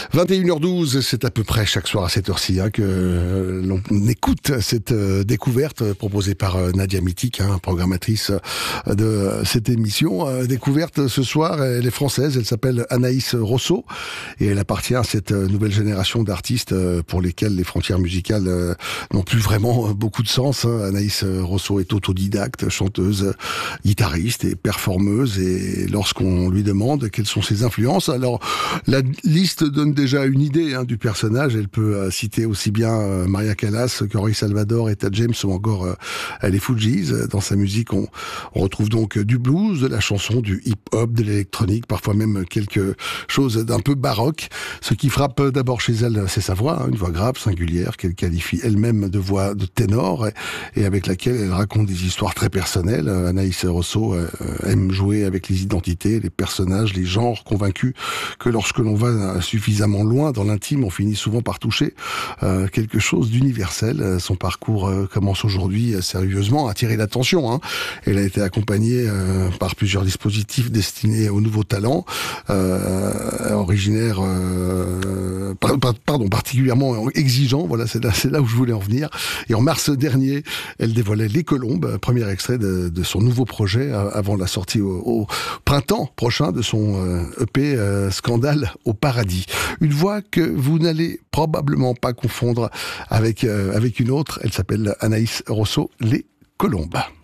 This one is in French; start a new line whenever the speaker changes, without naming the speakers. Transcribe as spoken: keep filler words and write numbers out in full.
vingt et une heures douze, c'est à peu près chaque soir à cette heure-ci hein, que euh, l'on écoute cette euh, découverte proposée par euh, Nadia Mitik, hein, programmatrice euh, de cette émission. Euh, découverte ce soir, elle est française, elle s'appelle Anaïs Rosso et elle appartient à cette euh, nouvelle génération d'artistes euh, pour lesquels les frontières musicales euh, n'ont plus vraiment beaucoup de sens. Hein. Anaïs Rosso est autodidacte, chanteuse, guitariste et performeuse, et lorsqu'on lui demande quelles sont ses influences, alors la liste donne déjà une idée hein, du personnage. Elle peut euh, citer aussi bien euh, Maria Callas que Roy Salvador, Etta James ou encore euh, les Fugees. Dans sa musique, on, on retrouve donc du blues, de la chanson, du hip-hop, de l'électronique, parfois même quelque chose d'un peu baroque. Ce qui frappe d'abord chez elle, c'est sa voix, hein, une voix grave, singulière, qu'elle qualifie elle-même de voix de ténor, et, et avec laquelle elle raconte des histoires très personnelles. Anaïs Rosso euh, aime jouer avec les identités, les personnages, les genres, convaincus que lorsque l'on va suffisamment loin dans l'intime, on finit souvent par toucher euh, quelque chose d'universel. Son parcours euh, commence aujourd'hui euh, sérieusement à attirer l'attention. Hein. Elle a été accompagnée euh, par plusieurs dispositifs destinés aux nouveaux talents, euh, originaires, euh, par, par, pardon, particulièrement exigeants. Voilà, c'est là, c'est là où je voulais en venir. Et en mars dernier, elle dévoilait Les Colombes, premier extrait de, de son nouveau projet, euh, avant la sortie au, au printemps prochain de son euh, E P euh, Scandale au paradis. Une voix que vous n'allez probablement pas confondre avec, euh, avec une autre. Elle s'appelle Anaïs Rosso, Les Colombes.